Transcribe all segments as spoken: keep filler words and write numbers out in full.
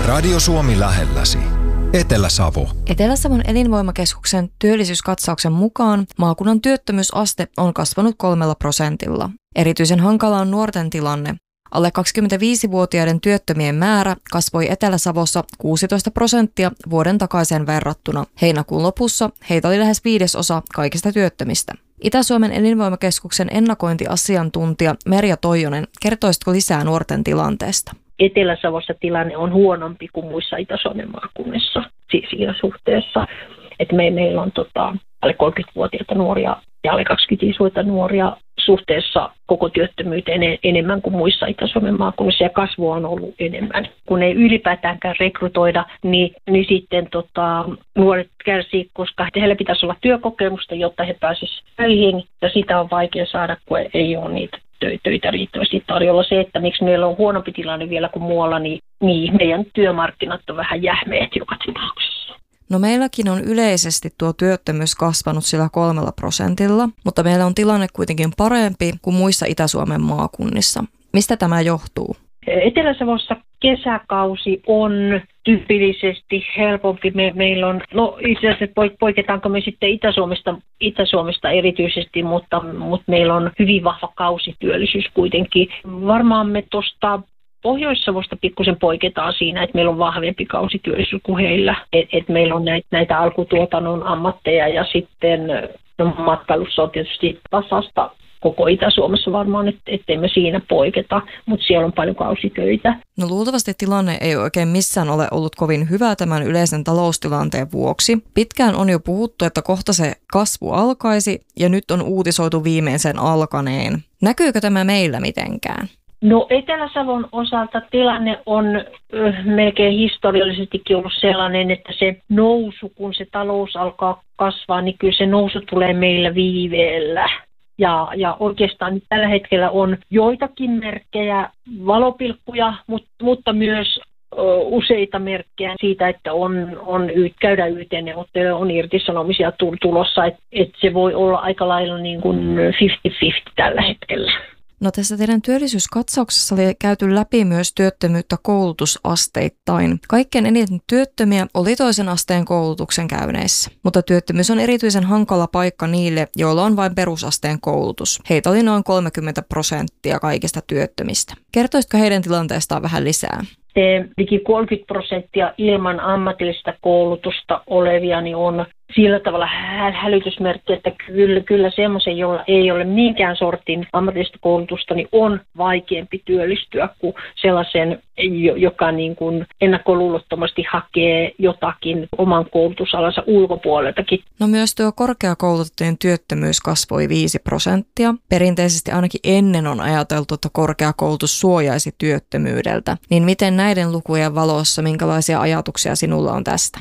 Radio Suomi lähelläsi. Etelä-Savo. Etelä-Savon elinvoimakeskuksen työllisyyskatsauksen mukaan maakunnan työttömyysaste on kasvanut kolmella prosentilla. Erityisen hankala on nuorten tilanne. Alle kaksikymmentäviisivuotiaiden työttömien määrä kasvoi Etelä-Savossa kuusitoista prosenttia vuoden takaiseen verrattuna. Heinäkuun lopussa heitä oli lähes viidesosa kaikista työttömistä. Itä-Suomen elinvoimakeskuksen ennakointiasiantuntija Merja Toijonen, kertoisitko lisää nuorten tilanteesta? Etelä-Savossa tilanne on huonompi kuin muissa Itä-Suomen maakunnissa siinä suhteessa, että me, meillä on tota, alle kolmekymmentävuotiaita nuoria ja alle kaksikymmentäviisivuotiaita nuoria suhteessa koko työttömyyteen enemmän kuin muissa Itä-Suomen maakunnissa, ja kasvua on ollut enemmän. Kun ei ylipäätäänkään rekrytoida, niin, niin sitten tota, nuoret kärsii, koska heillä pitäisi olla työkokemusta, jotta he pääsisivät töihin, ja sitä on vaikea saada, kun ei ole niitä töitä riittävästi tarjolla. Se, että miksi meillä on huonompi tilanne vielä kuin muualla, niin, niin meidän työmarkkinat on vähän jähmeet joka tapauksessa. No meilläkin on yleisesti tuo työttömyys kasvanut sillä kolmella prosentilla, mutta meillä on tilanne kuitenkin parempi kuin muissa Itä-Suomen maakunnissa. Mistä tämä johtuu? Etelä-Savossa kesäkausi on tyypillisesti helpompi. Me, meillä on, no itse asiassa poiketaanko me sitten Itä-Suomesta, Itä-Suomesta erityisesti, mutta, mutta meillä on hyvin vahva kausityöllisyys kuitenkin. Varmaan me tuosta Pohjois-Savosta pikkusen poiketaan siinä, että meillä on vahvempi kausityöllisyys kuin heillä. Et, et meillä on näitä, näitä alkutuotannon ammatteja ja sitten no, matkailussa on tietysti tasasta koko Itä-Suomessa varmaan, et, ettei me siinä poiketa, mutta siellä on paljon kausitöitä. No luultavasti tilanne ei oikein missään ole ollut kovin hyvä tämän yleisen taloustilanteen vuoksi. Pitkään on jo puhuttu, että kohta se kasvu alkaisi ja nyt on uutisoitu viimeisen alkaneen. Näkyykö tämä meillä mitenkään? No Etelä-Savon osalta tilanne on äh, melkein historiallisestikin ollut sellainen, että se nousu, kun se talous alkaa kasvaa, niin kyllä se nousu tulee meillä viiveellä. Ja, ja oikeastaan nyt tällä hetkellä on joitakin merkkejä, valopilkkuja, mutta, mutta myös ö, useita merkkejä siitä, että on, on käydään Y T-neuvotteluja, on irtisanomisia tulossa, että et se voi olla aika lailla niin kuin viisikymmentä viisikymmentä tällä hetkellä. No tässä teidän työllisyyskatsauksessa oli käyty läpi myös työttömyyttä koulutusasteittain. Kaikkein eniten työttömiä oli toisen asteen koulutuksen käyneissä, mutta työttömyys on erityisen hankala paikka niille, joilla on vain perusasteen koulutus. Heitä oli noin kolmekymmentä prosenttia kaikista työttömistä. Kertoisitko heidän tilanteestaan vähän lisää? Liki kolmekymmentä prosenttia ilman ammatillista koulutusta olevia niin on sillä tavalla hälytysmerkki, että kyllä, kyllä semmoisen, jolla ei ole minkään sortin ammatillista koulutusta, niin on vaikeampi työllistyä kuin sellaisen, joka niin kuin ennakkoluulottomasti hakee jotakin oman koulutusalansa ulkopuoleltakin. No myös tuo korkeakoulutettujen työttömyys kasvoi viisi prosenttia. Perinteisesti ainakin ennen on ajateltu, että korkeakoulutus suojaisi työttömyydeltä. Niin miten näiden lukujen valossa, minkälaisia ajatuksia sinulla on tästä?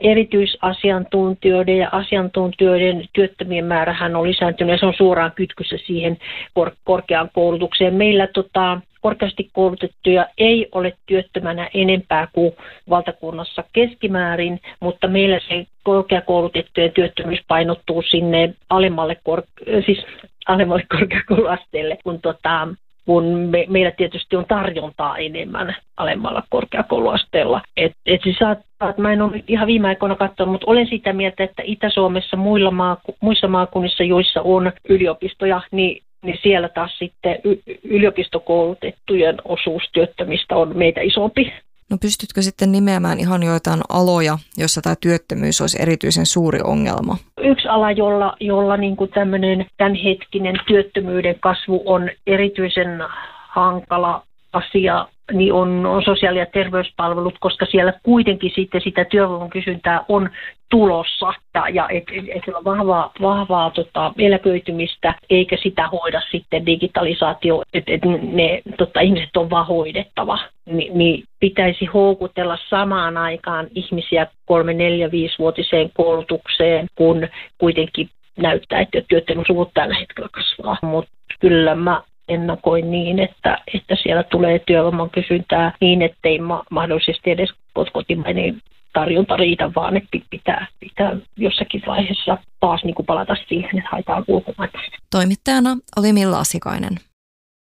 Erityisasiantuntijoiden ja asiantuntijoiden työttömien määrähän on lisääntynyt ja se on suoraan kytkyssä siihen kor- korkeaan koulutukseen. Meillä tota, korkeasti koulutettuja ei ole työttömänä enempää kuin valtakunnassa keskimäärin, mutta meillä se korkeakoulutettujen työttömyys painottuu sinne alemmalle, kor- siis alemmalle korkeakouluasteelle, kun tota, kun me, meillä tietysti on tarjontaa enemmän alemmalla korkeakouluasteella. Et, et se saattaa, että mä en ole ihan viime aikoina katsonut, mutta olen sitä mieltä, että Itä-Suomessa muilla maaku, muissa maakunnissa, joissa on yliopistoja, niin, niin siellä taas sitten y, yliopistokoulutettujen osuus työttömistä on meitä isompi. No pystytkö sitten nimeämään ihan joitain aloja, joissa tämä työttömyys olisi erityisen suuri ongelma? Yksi ala, jolla, jolla niin kuin tämmöinen tämänhetkinen työttömyyden kasvu on erityisen hankala asia, niin on, on sosiaali- ja terveyspalvelut, koska siellä kuitenkin sitten sitä työvoiman kysyntää on tulossa ja, ja et, et, et on vahvaa, vahvaa tota, eläköitymistä, eikä sitä hoida sitten digitalisaatio, että et ne tota, ihmiset on vaan hoidettava. Ni, niin pitäisi houkutella samaan aikaan ihmisiä kolme, neljä, viisivuotiseen koulutukseen, kun kuitenkin näyttää, että työttömyysluvut tällä hetkellä kasvaa, mutta kyllä mä ennakoin niin, että, että siellä tulee työvoiman kysyntää niin, ettei ma- mahdollisesti edes kotimainen tarjonta riitä, vaan että pitää, pitää jossakin vaiheessa taas niin kuin palata siihen, että haetaan ulkomailta. Toimittajana oli Milla Asikainen.